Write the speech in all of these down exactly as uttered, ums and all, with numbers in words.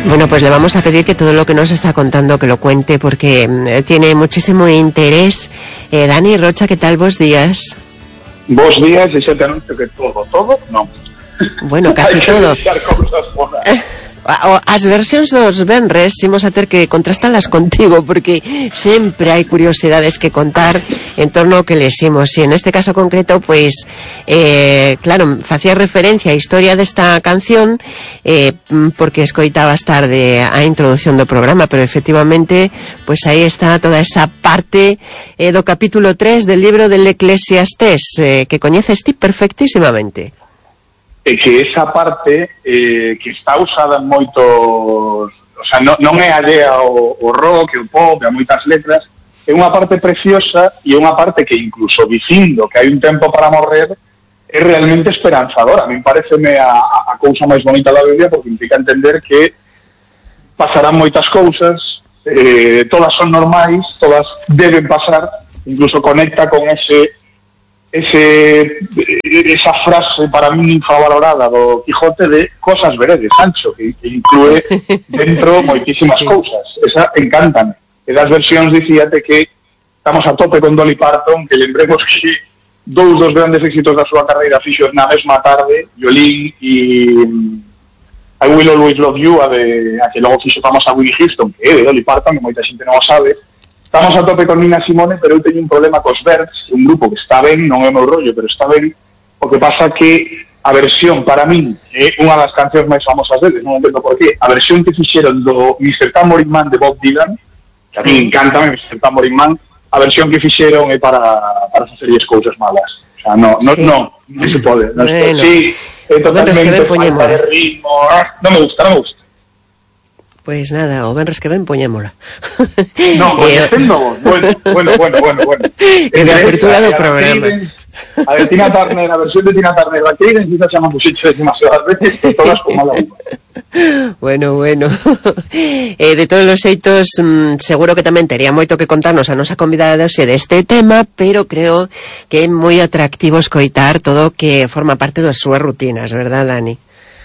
Bueno, pues le vamos a pedir que todo lo que nos está contando que lo cuente porque eh, tiene muchísimo interés. Eh, Dani Rocha, ¿qué tal? Vos días. Vos días, e xa te anuncio que todo, todo, non. Bueno, casi todo. As versións dos venres imos a ter que contrastalas contigo porque sempre hai curiosidades que contar en torno ao que leximos e en este caso concreto, pois eh, claro, facía referencia á historia desta canción eh, porque escoitabas tarde a introducción do programa, pero efectivamente pois aí está toda esa parte eh, do capítulo tres del libro del Eclesiastés eh, que coñeces ti perfectísimamente. E que esa parte eh, que está usada en moitos, o sea, non, non é allea ao, ao rock, ao pop, a moitas letras, é unha parte preciosa e é unha parte que incluso dicindo que hai un tempo para morrer é realmente esperanzadora. A mí pareceme a, a cousa máis bonita da Biblia porque implica entender que pasarán moitas cousas, eh, todas son normais, todas deben pasar, incluso conecta con ese ese esa frase para mí infravalorada do Quijote de cosas veredes, Sancho, que, que inclúe dentro moitísimas sí. cousas. Esa encántame. E das versións dicíate que estamos a tope con Dolly Parton, que lembremos que dous dos grandes éxitos da súa carreira fixos na mesma tarde, Yolene e I Will Always Love You, a, de, a que logo fixo famosa Whitney Houston, que é de Dolly Parton, que moita xente non o sabe. Estamos a tope con Nina Simone, pero eu teño un problema cos Birds, un grupo que está ben, non é o meu rollo, pero está ben. O que pasa que a versión, para min, é unha das cancións máis famosas deles, non entendo por qué. A versión que fixeron do mister Tambourine Man de Bob Dylan, que a mí encanta mister Tambourine Man, a versión que fixeron é para, para facer cousas malas. O sea, no, no, sí. no, non se pode. No bueno. Sí, é totalmente falta de ritmo. Non me gusta, non me gusta. Pois pues nada, o venres que ven poñémola. No, coñecendo, bueno, bueno, bueno, bueno, bueno. E de apertura do programa. A de Tina Turner, a versión de Tina Turner, la que se chama Puxecho demasiadas veces, e todas con mala uva. Bueno, bueno. Eh, de todos os xeitos, mmm, seguro que tamén tería moito que contarnos a nosa convidada de hoxe deste tema, pero creo que é moi atractivo escoitar todo que forma parte das súas rutinas, verdad, Dani?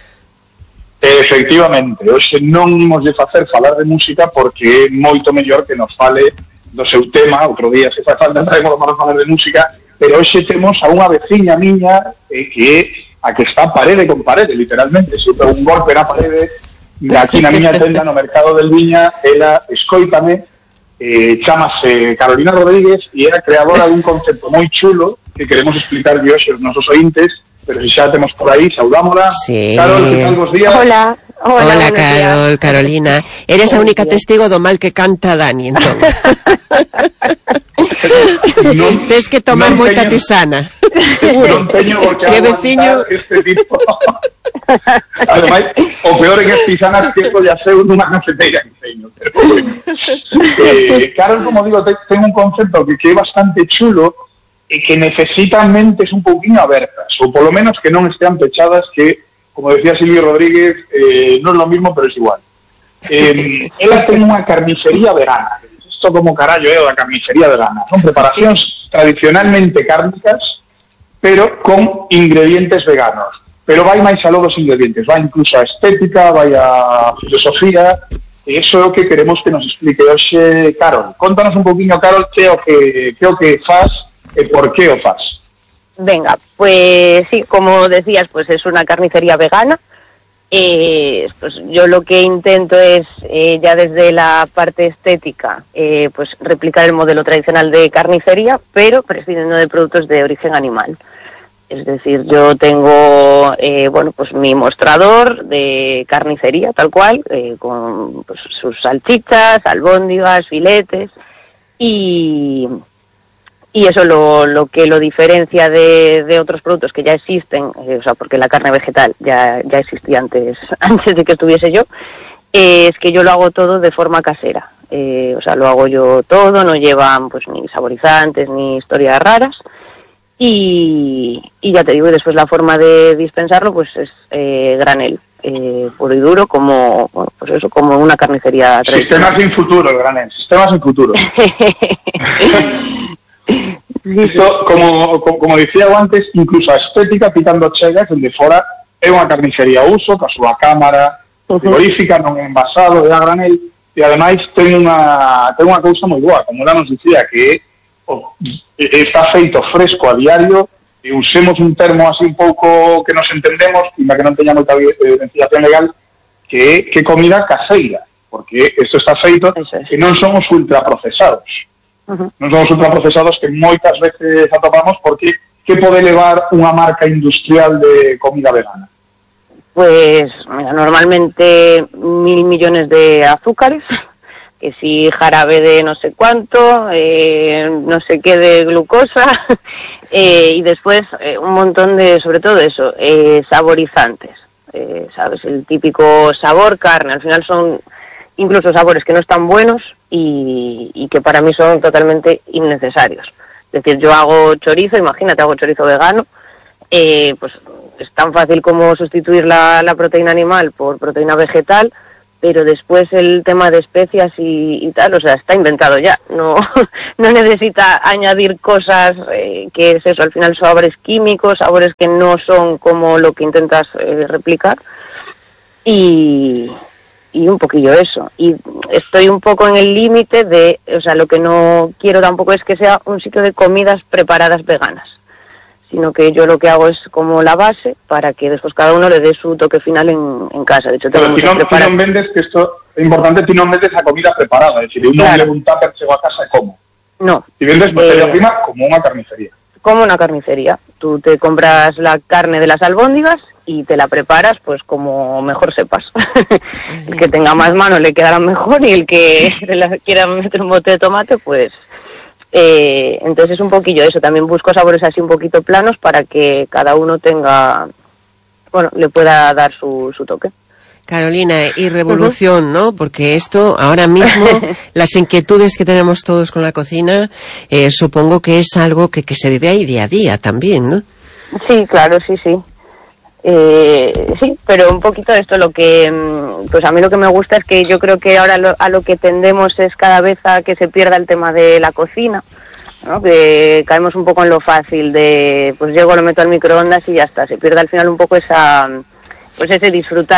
Efectivamente, hoxe non imos de facer falar de música porque é moito mellor que nos fale do seu tema. Outro día se fai falta traemos para falar de música, pero hoxe temos a unha veciña miña eh, que é a que está parede con parede, literalmente. Se pega un golpe na parede aquí na miña tenda no Mercado del Viña, ela escoítame, eh, chamase Carolina Rodríguez e era creadora dun concepto moi chulo que queremos explicar de hoxe aos nosos ointes. Pero si xa temos por aí, saudámola. Sí. Carol, que tal, bos días? Hola. Hola, Hola Carol, días. Carolina. Eres a única testigo do mal que canta Dani, entón. Non, Tes que tomar moita teño, tisana. Seguro. Non teño por que se veciño este tipo. Ademais, o peor en as tisanas que ya sei nunha cafeteira que teño. Pero bueno. eh, Carol, como digo, ten un concepto que, que é bastante chulo e que necesitan mentes un pouquinho abertas, ou polo menos que non estean pechadas, que, como decía Silvio Rodríguez, eh, non é lo mismo, pero é igual. Eh, ela ten unha carnicería vegana. Isto como carallo é o da carnicería vegana. Son preparacións tradicionalmente cárnicas, pero con ingredientes veganos. Pero vai máis aló dos ingredientes, vai incluso a estética, vai a filosofía, e iso é o que queremos que nos explique hoxe Carol. Contanos un pouquinho, Carol, que é o que, que, o que faz e por qué o faz. Venga, pues sí, como decías, pues es una carnicería vegana. Eh, pues yo lo que intento es, eh, ya desde la parte estética, eh, pues replicar el modelo tradicional de carnicería, pero prescindiendo de productos de origen animal. Es decir, yo tengo, eh, bueno, pues mi mostrador de carnicería, tal cual, eh, con pues, sus salchichas, albóndigas, filetes, y... Y eso lo, lo que lo diferencia de, de otros productos que ya existen, eh, o sea, porque la carne vegetal ya, ya existía antes, antes de que estuviese yo, eh, es que yo lo hago todo de forma casera. Eh, o sea, lo hago yo todo, no llevan pues ni saborizantes ni historias raras. Y, y ya te digo, y después la forma de dispensarlo pues es eh, granel, eh, puro y duro, como, bueno, pues eso, como una carnicería tradicional. Sistema sin futuro, granel, sistema sin futuro. Isto, como, como, como dicía antes, incluso a estética pitando chegas, onde fora é unha carnicería uso, ca súa cámara, frigorífica, non é envasado, é a granel, e ademais ten unha, ten unha cousa moi boa, como ela nos dicía, que o, está feito fresco a diario, e usemos un termo así un pouco que nos entendemos, e que non teña moita ventilación legal, que é que comida caseira, porque isto está feito e non son os ultraprocesados. Uh-huh. Non son os ultraprocesados que moitas veces atopamos, porque que pode levar unha marca industrial de comida vegana? Pues mira, normalmente mil millones de azúcares, que si jarabe de no sé cuánto, eh, no sé qué de glucosa, eh, y después eh, un montón de, sobre todo eso, eh, saborizantes, eh, ¿sabes? El típico sabor carne, al final son incluso sabores que no están buenos y, y que para mí son totalmente innecesarios. Es decir, yo hago chorizo, imagínate, hago chorizo vegano, eh, pues es tan fácil como sustituir la, la proteína animal por proteína vegetal, pero después el tema de especias y, y tal, o sea, está inventado ya, no, no necesita añadir cosas, eh, que es eso, al final sabores químicos, sabores que no son como lo que intentas eh, replicar, y, y un poquillo eso, y estoy un poco en el límite de, o sea, lo que no quiero tampoco es que sea un sitio de comidas preparadas veganas, sino que yo lo que hago es como la base para que después cada uno le dé su toque final en, en casa. De hecho, pero ti non, ti non vendes, que esto é importante, ti non vendes a comida preparada, é dicir, un claro. non le un tupper, chego a casa e como. No. Ti vendes materia eh, prima como unha carnicería. Como una carnicería. Tú te compras la carne de las albóndigas y te la preparas pues como mejor sepas. El que tenga más mano le quedará mejor, y el que quiera meter un bote de tomate, pues... Eh, entonces es un poquillo eso, también busco sabores así un poquito planos para que cada uno tenga, bueno, le pueda dar su, su toque. Carolina, y revolución, uh-huh. ¿no? Porque esto, ahora mismo, las inquietudes que tenemos todos con la cocina, eh, supongo que es algo que, que se vive ahí día a día también, ¿no? Sí, claro, sí, sí. Eh, sí, pero un poquito esto, lo que, pues a mí lo que me gusta es que yo creo que ahora lo, a lo que tendemos es cada vez a que se pierda el tema de la cocina, ¿no? Que caemos un poco en lo fácil de, pues llego, lo meto al microondas y ya está, se pierde al final un poco esa, pues ese disfrutar